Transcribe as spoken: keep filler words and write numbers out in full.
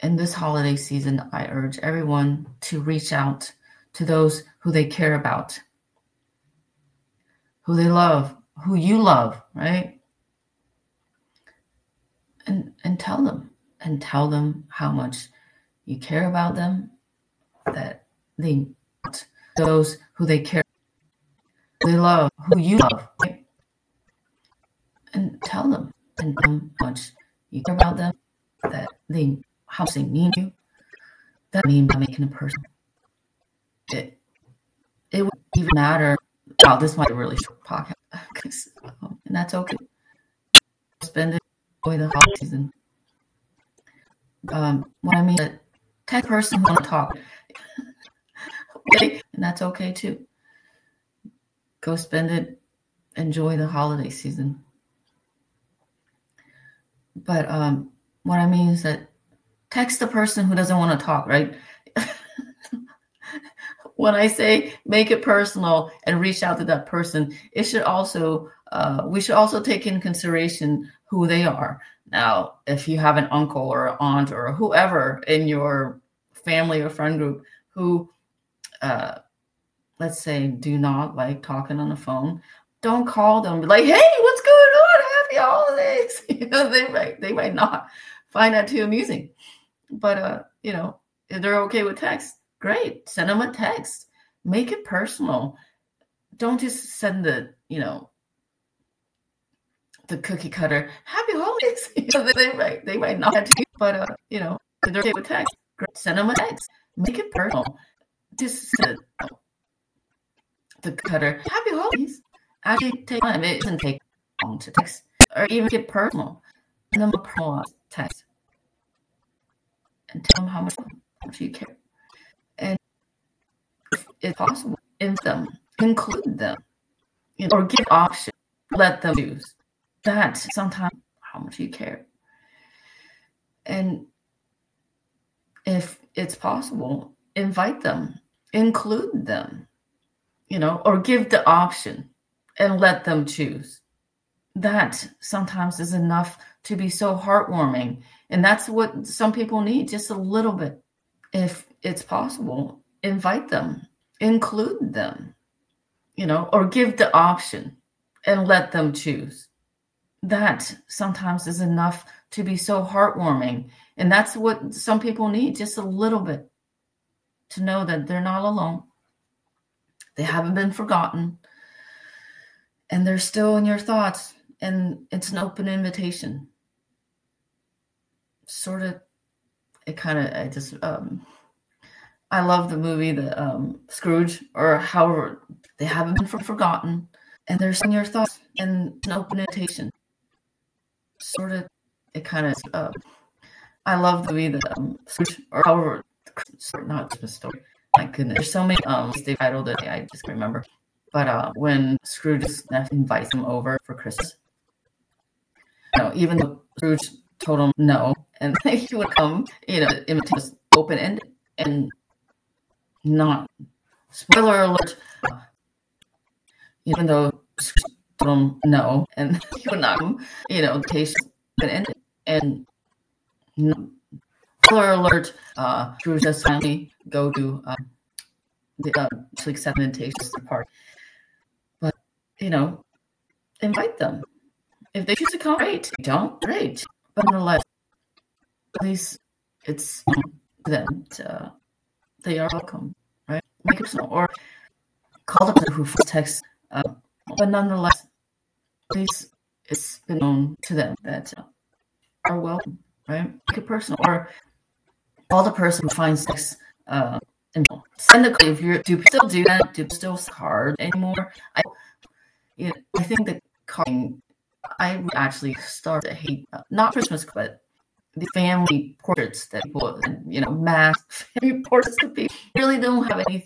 in this holiday season, I urge everyone to reach out to those who they care about, who they love, who you love, right? And and tell them, and tell them how much you care about them, that they, those who they care, they love, who you love, right? And tell them, and tell them how much you care about them, that they, how much they mean to you. That means by making a person. It, it would even matter. Wow, this might be a really short podcast, um, and that's okay. Spend it, enjoy the holiday season. Um, what I mean, that text person who want to talk, okay, and that's okay too. Go spend it, enjoy the holiday season. But um, what I mean is that text the person who doesn't want to talk, right? When I say make it personal and reach out to that person, it should also, uh, we should also take in consideration who they are. Now, if you have an uncle or an aunt or whoever in your family or friend group who, uh, let's say, do not like talking on the phone, don't call them. Be like, hey, what's going on? Happy holidays. You know, they might, they might not find that too amusing. But, uh, you know, if they're okay with text, great. Send them a text. Make it personal. Don't just send the, you know, the cookie cutter, happy holidays. You know, they might, they might not, but, uh, you know, if they're okay with text, great. Send them a text. Make it personal. Just send the cutter, happy holidays. Actually take time. It doesn't take long to text or even get personal. Send them a personalized text and tell them how much, how much you care. And if it's possible, in them, include them, you know, or give option, let them choose. That's sometimes how much you care. And if it's possible, invite them, include them, you know, or give the option and let them choose. That sometimes is enough to be so heartwarming. And that's what some people need, just a little bit. If it's possible, invite them, include them, you know, or give the option and let them choose. That sometimes is enough to be so heartwarming. And that's what some people need, just a little bit, to know that they're not alone. They haven't been forgotten. And they're still in your thoughts. And it's an open invitation. Sort of, it kind of, I just, um, I love the movie, the um, Scrooge, or however, they haven't been forgotten. And they're in your thoughts. And it's an open invitation. Sort of, it kind of, uh, I love the movie, the um, Scrooge, or however, not Christmas Story. My goodness, there's so many um they titled it, I just can't remember. But uh, when Scrooge invites him over for Christmas, you know, even though Scrooge told him no, and he would come, you know, the invitation was open ended and not, spoiler alert, uh, even though Scrooge told him no, and he would not come, you know, the invitation open ended and not. Spoiler alert, uh, Scrooge does finally go to uh, the, uh, to accept an invitation to the party. But, you know, invite them. If they choose to come, great. If they don't, great. But nonetheless, at least it's to them. Uh, they are welcome, right? Make it personal. Or call the person who first texts. Uh, but nonetheless, at least it's been known to them that uh, are welcome, right? Make it personal. Or call the person who finds sex, uh, and send a if you're do people still do that? Do people still hard anymore? I, you know, I think that calling, I actually start to hate uh, not Christmas, but the family portraits that people, you know, mass family portraits that people really don't have anything